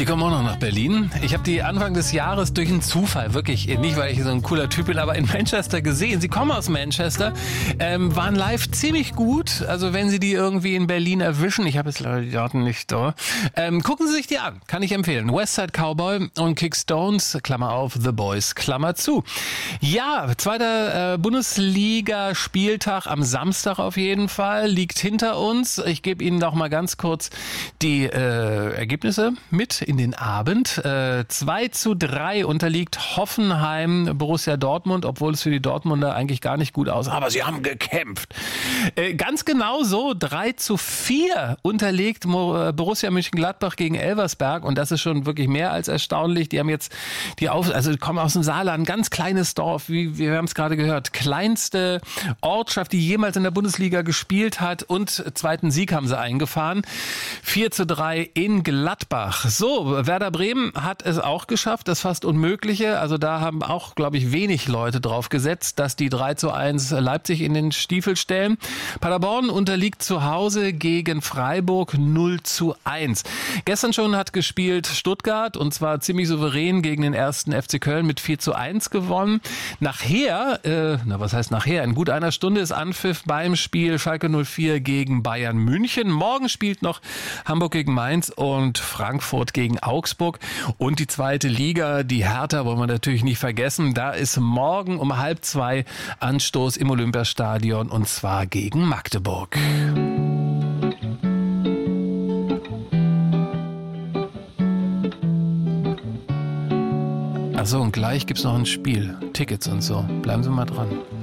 Die kommen auch noch nach Berlin. Ich habe die Anfang des Jahres durch einen Zufall, wirklich nicht, weil ich so ein cooler Typ bin, aber in Manchester gesehen. Sie kommen aus Manchester, waren live ziemlich gut. Also wenn Sie die irgendwie in Berlin erwischen, ich habe jetzt leider die Daten nicht da, gucken Sie sich die an, kann ich empfehlen. Westside Cowboy und Kick Stones, Klammer auf, The Boys, Klammer zu. Ja, zweiter Bundesliga-Spieltag am Samstag auf jeden Fall, liegt hinter uns. Ich gebe Ihnen noch mal ganz kurz die Ergebnisse mit in den Abend. 2:3 unterliegt Hoffenheim Borussia Dortmund, obwohl es für die Dortmunder eigentlich gar nicht gut aussah. Aber sie haben gekämpft. Ganz genau so, 3:4 unterliegt Borussia Mönchengladbach gegen Elversberg. Und das ist schon wirklich mehr als erstaunlich. Die haben jetzt die kommen aus dem Saarland, ganz kleines Dorf, wie wir haben es gerade gehört. Kleinste Ortschaft, die jemals in der Bundesliga gespielt hat. Und zweiten Sieg haben sie eingefahren. 4:3 in Gladbach. So, Werder Bremen hat es auch geschafft, das fast Unmögliche. Also da haben auch, glaube ich, wenig Leute drauf gesetzt, dass die 3:1 Leipzig in den Stiefel stellen. Paderborn unterliegt zu Hause gegen Freiburg 0:1. Gestern schon hat gespielt Stuttgart und zwar ziemlich souverän gegen den ersten FC Köln mit 4:1 gewonnen. Nachher, was heißt nachher? In gut einer Stunde ist Anpfiff beim Spiel Schalke 04 gegen Bayern München. Morgen spielt noch Hamburg gegen Mainz und Frankfurt gegen Augsburg. Und die zweite Liga, die Hertha, wollen wir natürlich nicht vergessen. Da ist morgen um 1:30 Anstoß im Olympiastadion und zwar gegen Magdeburg. Achso, und gleich gibt's noch ein Spiel. Tickets und so. Bleiben Sie mal dran.